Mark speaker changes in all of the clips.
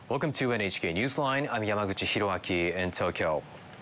Speaker 1: Welcome to NHK Newsline. I'm Yamaguchi Hiroaki in Tokyo.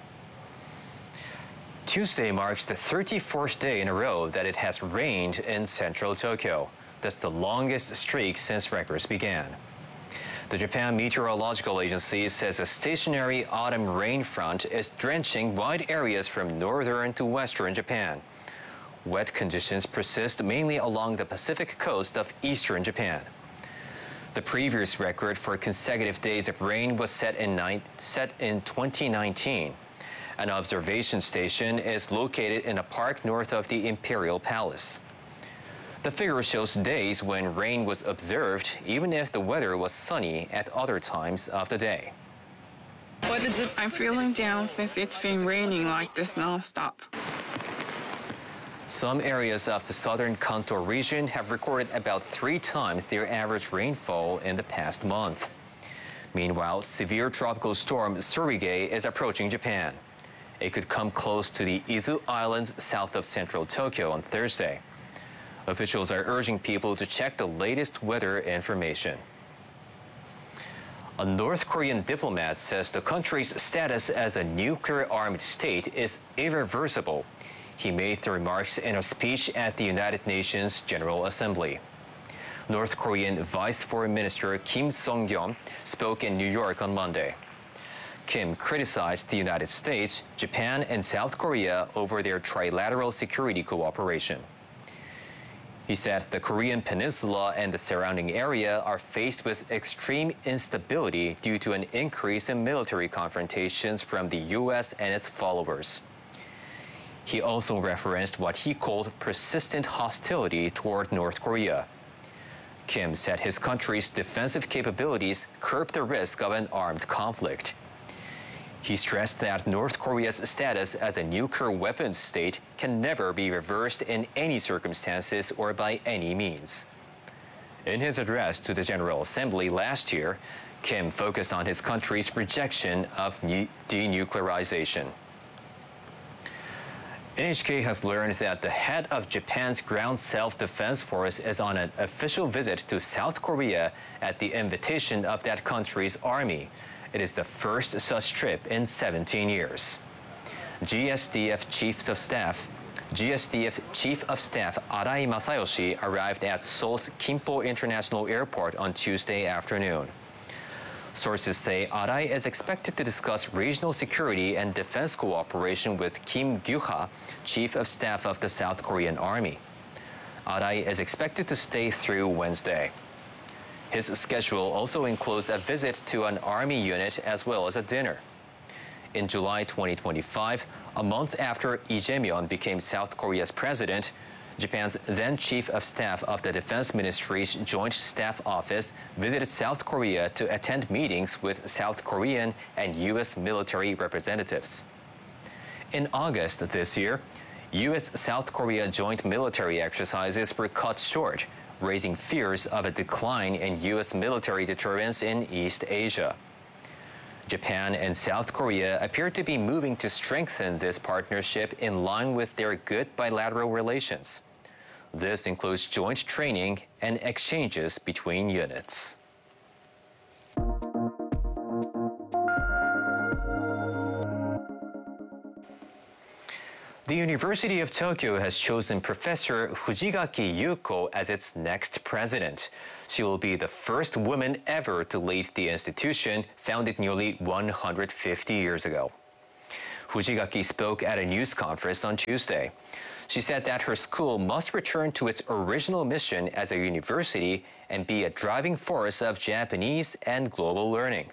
Speaker 1: Tuesday marks the 34th day in a row that it has rained in central Tokyo. That's the longest streak since records began. The Japan Meteorological Agency says a stationary autumn rain front is drenching wide areas from northern to western Japan. Wet conditions persist mainly along the Pacific coast of eastern Japan. The previous record for consecutive days of rain was set in 2019. An observation station is located in a park north of the Imperial Palace. The figure shows days when rain was observed, even if the weather was sunny at other times of the day.
Speaker 2: I'm feeling down since it's been raining like this nonstop.
Speaker 1: Some areas of the southern Kanto region have recorded about 3 times their average rainfall in the past month. Meanwhile, severe tropical storm Sorige is approaching Japan. It could come close to the Izu Islands south of central Tokyo on Thursday. Officials are urging people to check the latest weather information. A North Korean diplomat says the country's status as a nuclear-armed state is irreversible. He made the remarks in a speech at the United Nations General Assembly. North Korean Vice Foreign Minister Kim Song-kyun spoke in New York on Monday. Kim criticized the United States, Japan, and South Korea over their trilateral security cooperation. He said the Korean Peninsula and the surrounding area are faced with extreme instability due to an increase in military confrontations from the U.S. and its followers. He also referenced what he called persistent hostility toward North Korea. Kim said his country's defensive capabilities curb the risk of an armed conflict. He stressed that North Korea's status as a nuclear weapons state can never be reversed in any circumstances or by any means. In his address to the General Assembly last year, Kim focused on his country's rejection of denuclearization. NHK has learned that the head of Japan's Ground Self-Defense Force is on an official visit to South Korea at the invitation of that country's army. It is the first such trip in 17 years. GSDF Chief of Staff Arai Masayoshi arrived at Seoul's Gimpo International Airport on Tuesday afternoon. Sources say Arai is expected to discuss regional security and defense cooperation with Kim Gyu-ha, Chief of Staff of the South Korean Army. Arai is expected to stay through Wednesday. His schedule also includes a visit to an army unit as well as a dinner. In July 2025, a month after Lee Jae-myung became South Korea's president, Japan's then Chief of Staff of the Defense Ministry's Joint Staff Office visited South Korea to attend meetings with South Korean and U.S. military representatives. In August this year, U.S.-South Korea joint military exercises were cut short, raising fears of a decline in U.S. military deterrence in East Asia. Japan and South Korea appear to be moving to strengthen this partnership in line with their good bilateral relations. This includes joint training and exchanges between units. The University of Tokyo has chosen Professor Fujigaki Yuko as its next president. She will be the first woman ever to lead the institution, founded nearly 150 years ago. Fujigaki spoke at a news conference on Tuesday. She said that her school must return to its original mission as a university and be a driving force of Japanese and global learning.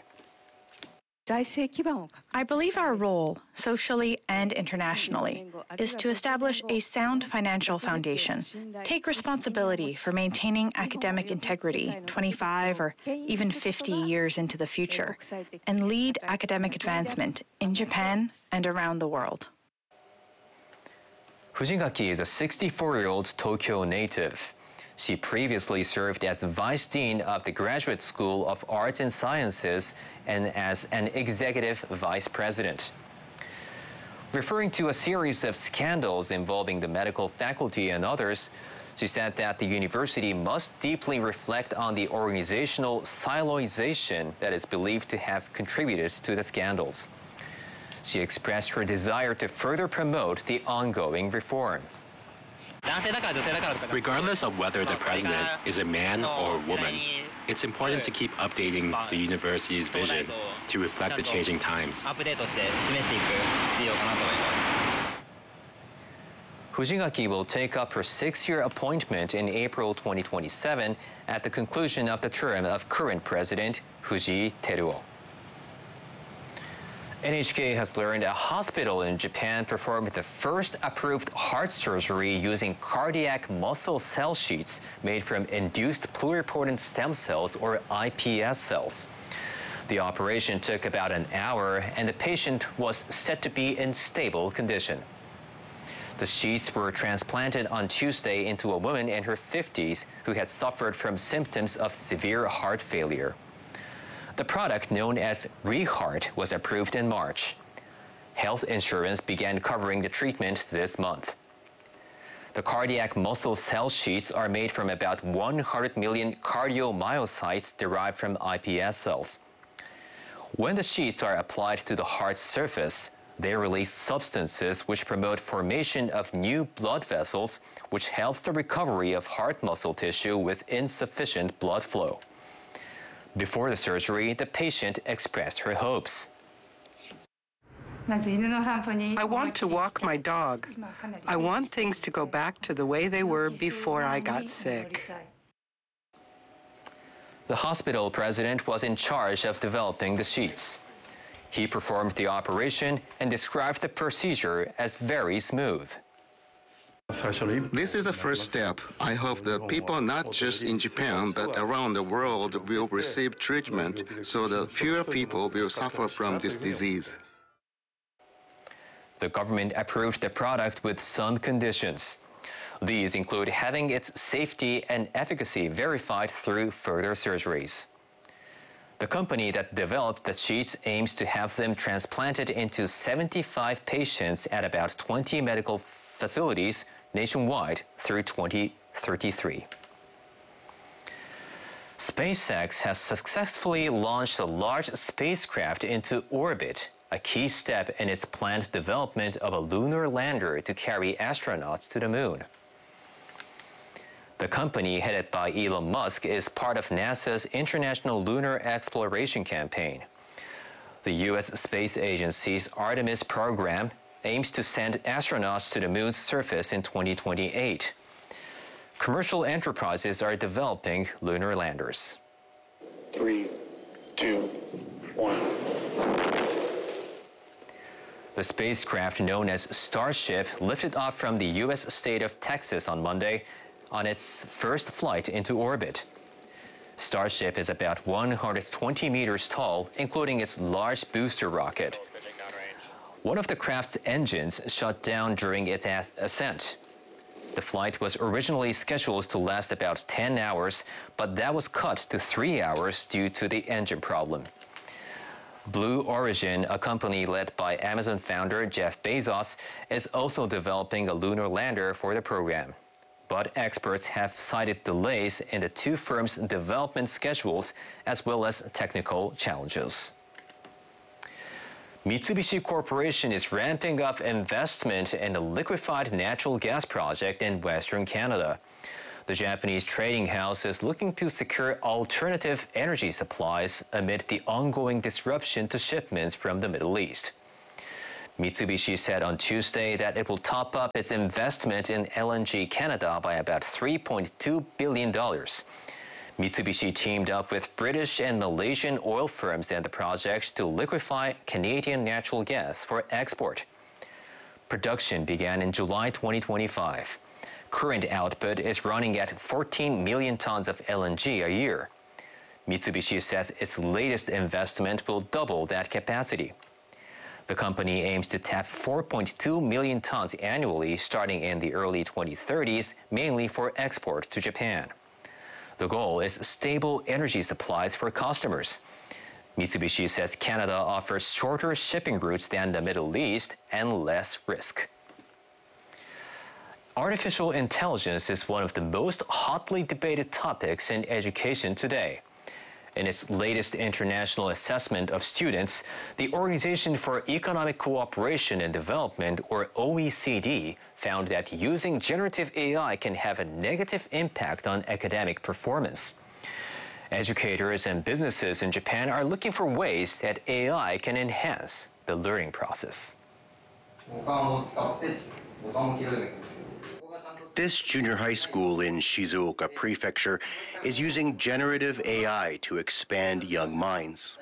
Speaker 3: I believe our role, socially and internationally, is to establish a sound financial foundation, take responsibility for maintaining academic integrity 25 or even 50 years into the future, and lead academic advancement in Japan and around the world.
Speaker 1: Fujigaki is a 64-year-old Tokyo native. She previously served as Vice Dean of the Graduate School of Arts and Sciences and as an Executive Vice President. Referring to a series of scandals involving the medical faculty and others, She said that the university must deeply reflect on the organizational siloization that is believed to have contributed to the scandals. She expressed her desire to further promote the ongoing reform.
Speaker 4: Regardless of whether the president is a man or a woman, it's important to keep updating the university's vision to reflect the changing times.
Speaker 1: Fujigaki will take up her 6-year appointment in April 2027 at the conclusion of the term of current president Fuji Teruo. NHK has learned a hospital in Japan performed the first approved heart surgery using cardiac muscle cell sheets made from induced pluripotent stem cells, or iPS cells. The operation took about an hour, and the patient was said to be in stable condition. The sheets were transplanted on Tuesday into a woman in her 50s who had suffered from symptoms of severe heart failure. The product, known as ReHeart, was approved in March. Health insurance began covering the treatment this month. The cardiac muscle cell sheets are made from about 100 million cardiomyocytes derived from iPS cells. When the sheets are applied to the heart's surface, they release substances which promote formation of new blood vessels, which helps the recovery of heart muscle tissue with insufficient blood flow. Before the surgery, the patient expressed her hopes.
Speaker 5: I want to walk my dog. I want things to go back to the way they were before I got sick.
Speaker 1: The hospital president was in charge of developing the sheets. He performed the operation and described the procedure as very smooth.
Speaker 6: This is the first step. I hope that people not just in Japan but around the world will receive treatment so that fewer people will suffer from this disease.
Speaker 1: The government approved the product with some conditions. These include having its safety and efficacy verified through further surgeries. The company that developed the sheets aims to have them transplanted into 75 patients at about 20 medical facilities nationwide through 2033. SpaceX has successfully launched a large spacecraft into orbit, a key step in its planned development of a lunar lander to carry astronauts to the moon. The company, headed by Elon Musk, is part of NASA's International Lunar Exploration Campaign. The U.S. Space Agency's Artemis program aims to send astronauts to the moon's surface in 2028. Commercial enterprises are developing lunar landers.
Speaker 7: 3, 2, 1.
Speaker 1: The spacecraft, known as Starship, lifted off from the U.S. state of Texas on Monday on its first flight into orbit. Starship is about 120 meters tall, including its large booster rocket. One of the craft's engines shut down during its ascent. The flight was originally scheduled to last about 10 hours, but that was cut to 3 hours due to the engine problem. Blue Origin, a company led by Amazon founder Jeff Bezos, is also developing a lunar lander for the program. But experts have cited delays in the two firms' development schedules as well as technical challenges. Mitsubishi Corporation is ramping up investment in a liquefied natural gas project in Western Canada. The Japanese trading house is looking to secure alternative energy supplies amid the ongoing disruption to shipments from the Middle East. Mitsubishi said on Tuesday that it will top up its investment in LNG Canada by about $3.2 billion. Mitsubishi teamed up with British and Malaysian oil firms in the project to liquefy Canadian natural gas for export. Production began in July 2025. Current output is running at 14 million tons of LNG a year. Mitsubishi says its latest investment will double that capacity. The company aims to tap 4.2 million tons annually starting in the early 2030s, mainly for export to Japan. The goal is stable energy supplies for customers. Mitsubishi says Canada offers shorter shipping routes than the Middle East and less risk. Artificial intelligence is one of the most hotly debated topics in education today. In its latest international assessment of students, the Organization for Economic Cooperation and Development, or OECD, found that using generative AI can have a negative impact on academic performance. Educators and businesses in Japan are looking for ways that AI can enhance the learning process.
Speaker 8: This junior high school in Shizuoka Prefecture is using generative AI to expand young minds.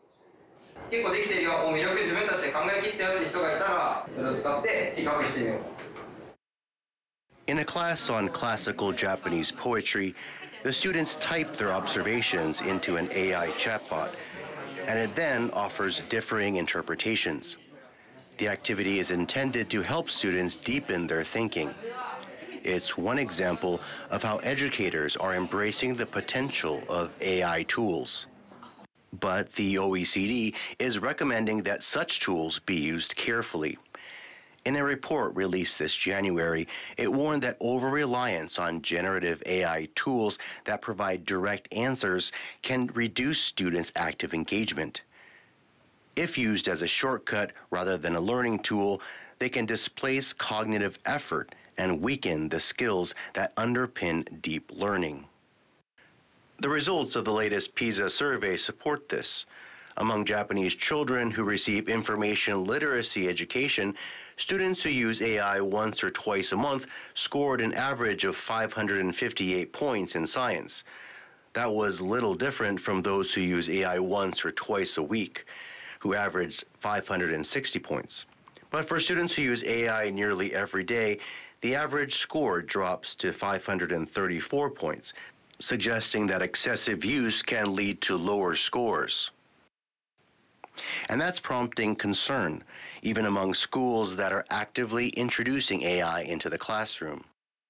Speaker 8: In a class on classical Japanese poetry, the students type their observations into an AI chatbot, and it then offers differing interpretations. The activity is intended to help students deepen their thinking. It's one example of how educators are embracing the potential of AI tools. But the OECD is recommending that such tools be used carefully. In a report released this January, it warned that over-reliance on generative AI tools that provide direct answers can reduce students' active engagement. If used as a shortcut rather than a learning tool, they can displace cognitive effort and weaken the skills that underpin deep learning. The results of the latest PISA survey support this. Among Japanese children who receive information literacy education, students who use AI once or twice a month scored an average of 558 points in science. That was little different from those who use AI once or twice a week, who averaged 560 points. But for students who use AI nearly every day, the average score drops to 534 points, suggesting that excessive use can lead to lower scores. And that's prompting concern, even among schools that are actively introducing AI into the classroom.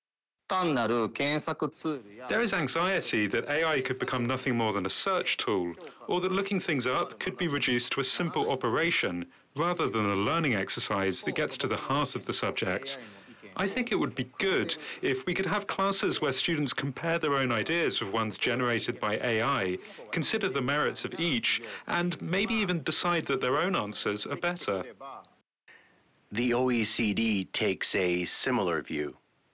Speaker 9: There is anxiety that AI could become nothing more than a search tool, or that looking things up could be reduced to a simple operation rather than a learning exercise that gets to the heart of the subject. I think it would be good if we could have classes where students compare their own ideas with ones generated by AI, consider the merits of each, and maybe even decide that their own answers are better.
Speaker 8: The OECD takes a similar view.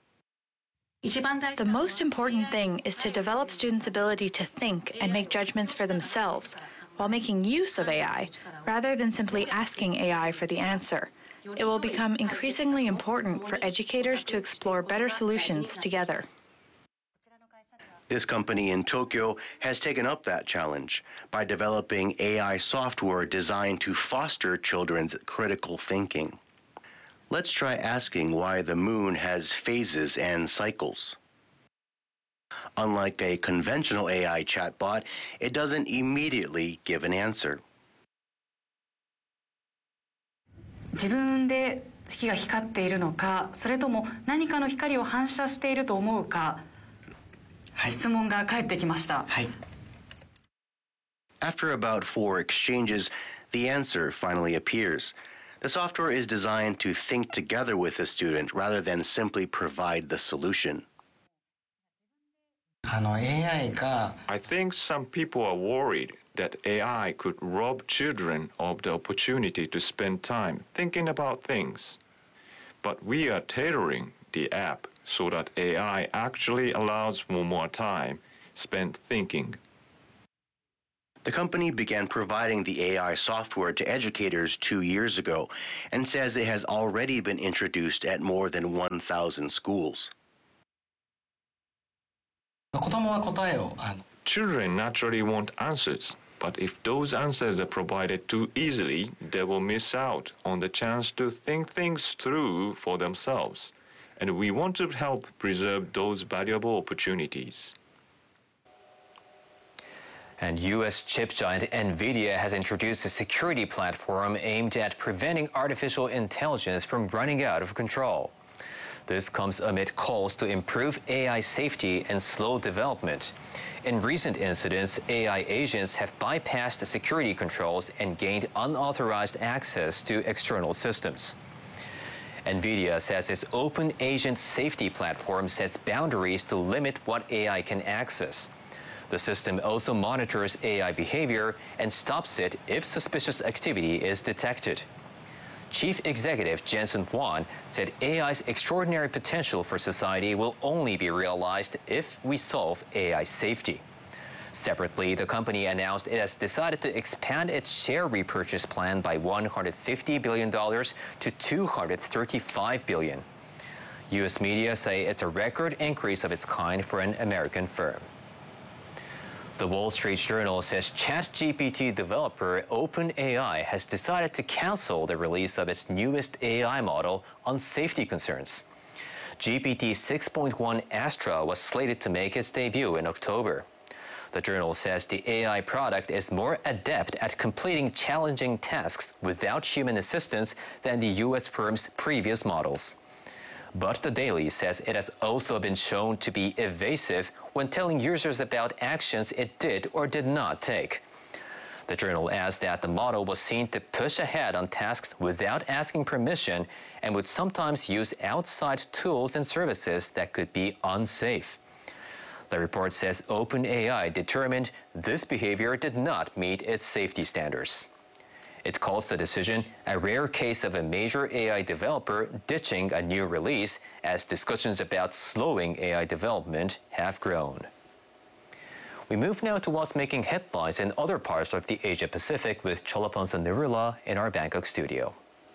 Speaker 3: The most important thing is to develop students' ability to think and make judgments for themselves while making use of AI, rather than simply asking AI for the answer. It will become increasingly important for educators to explore better solutions together.
Speaker 8: This company in Tokyo has taken up that challenge by developing AI software designed to foster children's critical thinking. Let's try asking why the moon has phases and cycles. Unlike a conventional AI chatbot, it doesn't immediately give an answer.
Speaker 10: 自分で月が光っているのか、それとも何かの光を反射していると思うか、質問が返ってきました。
Speaker 8: After about 4 exchanges, the answer finally appears. The software is designed to think together with the student rather than simply provide the solution.
Speaker 11: I think some people are worried that AI could rob children of the opportunity to spend time thinking about things. But we are tailoring the app so that AI actually allows for more time spent thinking.
Speaker 8: The company began providing the AI software to educators 2 years ago and says it has already been introduced at more than 1,000 schools.
Speaker 11: Children naturally want answers, but if those answers are provided too easily, they will miss out on the chance to think things through for themselves. And we want to help preserve those valuable opportunities.
Speaker 1: And U.S. chip giant NVIDIA has introduced a security platform aimed at preventing artificial intelligence from running out of control. This comes amid calls to improve AI safety and slow development. In recent incidents, AI agents have bypassed the security controls and gained unauthorized access to external systems. NVIDIA says its Open Agent Safety platform sets boundaries to limit what AI can access. The system also monitors AI behavior and stops it if suspicious activity is detected. Chief Executive Jensen Huang said AI's extraordinary potential for society will only be realized if we solve AI safety. Separately, the company announced it has decided to expand its share repurchase plan by $150 billion to $235 billion. U.S. media say it's a record increase of its kind for an American firm. The Wall Street Journal says ChatGPT developer OpenAI has decided to cancel the release of its newest AI model on safety concerns. GPT 6.1 Astra was slated to make its debut in October. The journal says the AI product is more adept at completing challenging tasks without human assistance than the U.S. firm's previous models. But the Daily says it has also been shown to be evasive when telling users about actions it did or did not take. The journal adds that the model was seen to push ahead on tasks without asking permission and would sometimes use outside tools and services that could be unsafe. The report says OpenAI determined this behavior did not meet its safety standards. It calls the decision a rare case of a major AI developer ditching a new release as discussions about slowing AI development have grown. We move now to what's making headlines in other parts of the Asia-Pacific with Cholapansa Nirula in our Bangkok studio.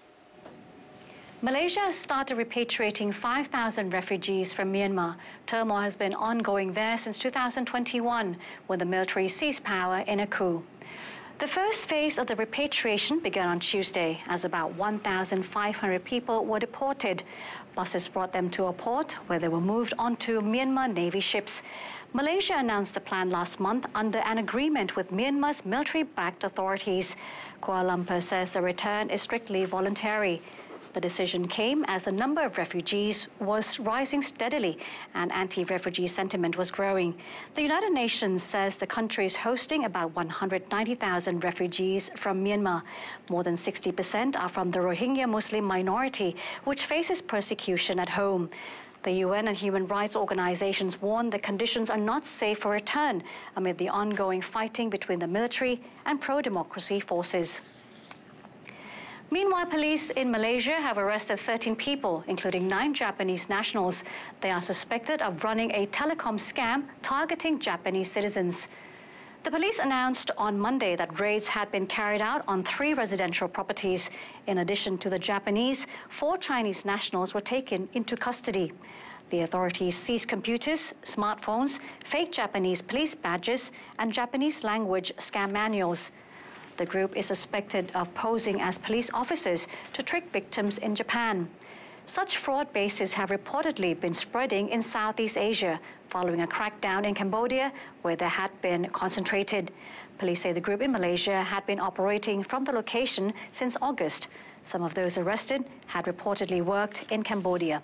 Speaker 12: Malaysia has started repatriating 5,000 refugees from Myanmar. Turmoil has been ongoing there since 2021, when the military seized power in a coup. The first phase of the repatriation began on Tuesday, as about 1,500 people were deported. Buses brought them to a port where they were moved onto Myanmar Navy ships. Malaysia announced the plan last month under an agreement with Myanmar's military-backed authorities. Kuala Lumpur says the return is strictly voluntary. The decision came as the number of refugees was rising steadily and anti-refugee sentiment was growing. The United Nations says the country is hosting about 190,000 refugees from Myanmar. More than 60% are from the Rohingya Muslim minority, which faces persecution at home. The UN and human rights organizations warn the conditions are not safe for return amid the ongoing fighting between the military and pro-democracy forces. Meanwhile, police in Malaysia have arrested 13 people, including 9 Japanese nationals. They are suspected of running a telecom scam targeting Japanese citizens. The police announced on Monday that raids had been carried out on 3 residential properties. In addition to the Japanese, 4 Chinese nationals were taken into custody. The authorities seized computers, smartphones, fake Japanese police badges, and Japanese language scam manuals. The group is suspected of posing as police officers to trick victims in Japan. Such fraud bases have reportedly been spreading in Southeast Asia following a crackdown in Cambodia where they had been concentrated. Police say the group in Malaysia had been operating from the location since August. Some of those arrested had reportedly worked in Cambodia.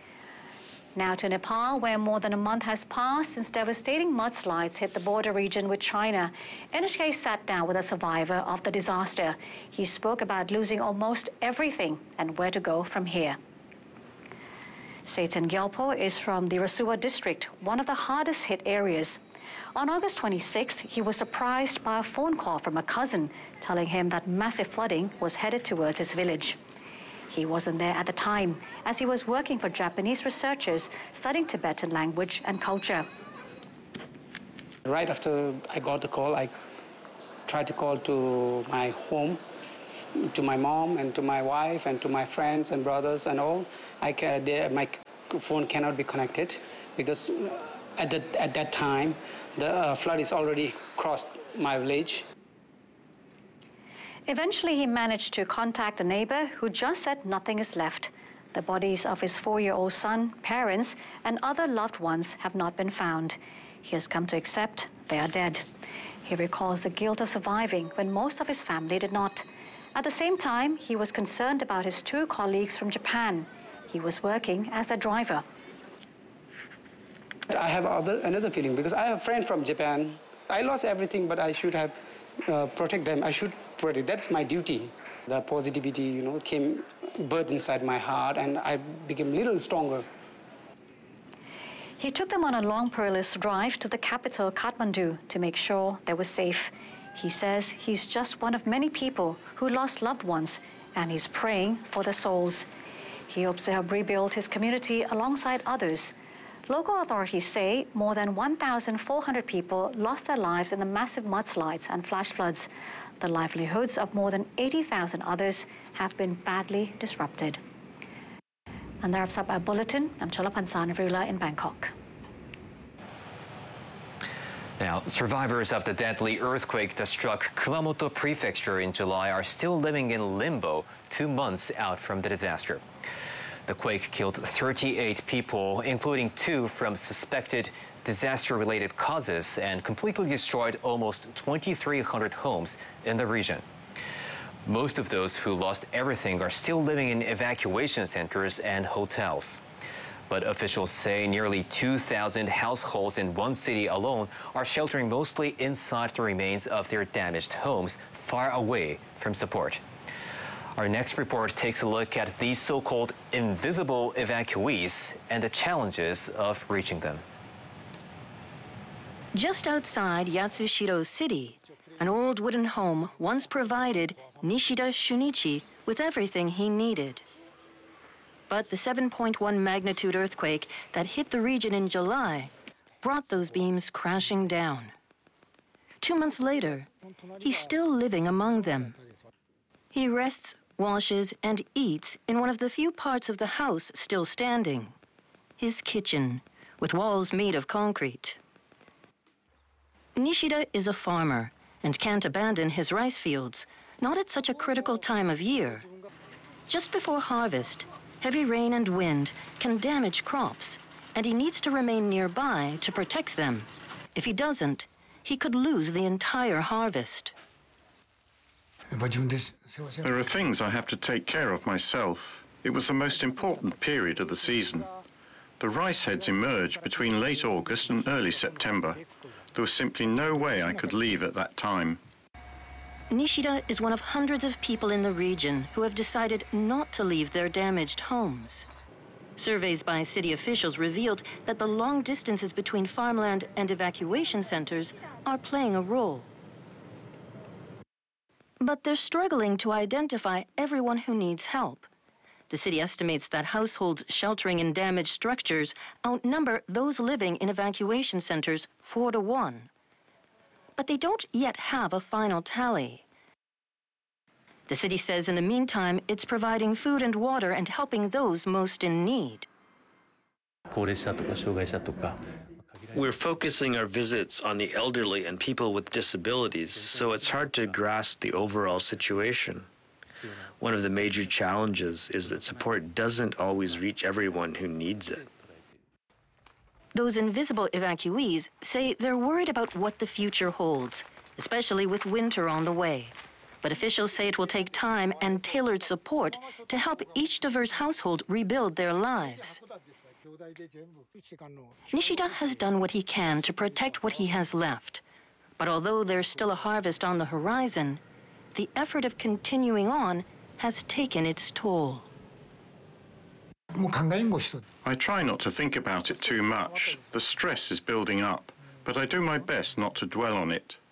Speaker 12: Now to Nepal, where more than a month has passed since devastating mudslides hit the border region with China. NHK sat down with a survivor of the disaster. He spoke about losing almost everything and where to go from here. Satan Gyalpo is from the Rasuwa district, one of the hardest hit areas. On August 26th, he was surprised by a phone call from a cousin telling him that massive flooding was headed towards his village. He wasn't there at the time, as he was working for Japanese researchers studying Tibetan language and culture.
Speaker 13: Right after I got the call, I tried to call to my home, to my mom and to my wife and to my friends and brothers and all. My phone cannot be connected because at that time, the flood is already crossed my village.
Speaker 12: Eventually, he managed to contact a neighbor who just said nothing is left. The bodies of his 4-year-old son, parents, and other loved ones have not been found. He has come to accept they are dead. He recalls the guilt of surviving when most of his family did not. At the same time, he was concerned about his 2 colleagues from Japan. He was working as a driver.
Speaker 13: I have another feeling because I have a friend from Japan. I lost everything, but I should have protect them. I should protect. That's my duty. The positivity, came birth inside my heart, and I became a little stronger.
Speaker 12: He took them on a long perilous drive to the capital, Kathmandu, to make sure they were safe. He says he's just one of many people who lost loved ones, and he's praying for their souls. He hopes to help rebuild his community alongside others. Local authorities say more than 1,400 people lost their lives in the massive mudslides and flash floods. The livelihoods of more than 80,000 others have been badly disrupted. And that wraps up our bulletin. I'm Chola Pansanavula in Bangkok.
Speaker 1: Now, survivors of the deadly earthquake that struck Kumamoto Prefecture in July are still living in limbo 2 months out from the disaster. The quake killed 38 people, including 2 from suspected disaster-related causes, and completely destroyed almost 2,300 homes in the region. Most of those who lost everything are still living in evacuation centers and hotels. But officials say nearly 2,000 households in one city alone are sheltering mostly inside the remains of their damaged homes, far away from support. Our next report takes a look at these so-called invisible evacuees and the challenges of reaching them.
Speaker 14: Just outside Yatsushiro City, an old wooden home once provided Nishida Shunichi with everything he needed. But the 7.1 magnitude earthquake that hit the region in July brought those beams crashing down. 2 months later, he's still living among them. He rests, washes, and eats in one of the few parts of the house still standing, his kitchen, with walls made of concrete. Nishida is a farmer and can't abandon his rice fields, not at such a critical time of year. Just before harvest, heavy rain and wind can damage crops, and he needs to remain nearby to protect them. If he doesn't, he could lose the entire harvest.
Speaker 15: There are things I have to take care of myself. It was the most important period of the season. The rice heads emerged between late August and early September. There was simply no way I could leave at that time.
Speaker 14: Nishida is one of hundreds of people in the region who have decided not to leave their damaged homes. Surveys by city officials revealed that the long distances between farmland and evacuation centers are playing a role. But they're struggling to identify everyone who needs help. The city estimates that households sheltering in damaged structures outnumber those living in evacuation centers 4 to 1. But they don't yet have a final tally. The city says in the meantime, it's providing food and water and helping those most in need.
Speaker 16: We're focusing our visits on the elderly and people with disabilities, so it's hard to grasp the overall situation. One of the major challenges is that support doesn't always reach everyone who needs it.
Speaker 14: Those invisible evacuees say they're worried about what the future holds, especially with winter on the way. But officials say it will take time and tailored support to help each diverse household rebuild their lives. Nishida has done what he can to protect what he has left. But although there's still a harvest on the horizon, the effort of continuing on has taken its toll.
Speaker 15: I try not to think about it too much. The stress is building up, but I do my best not to dwell on it.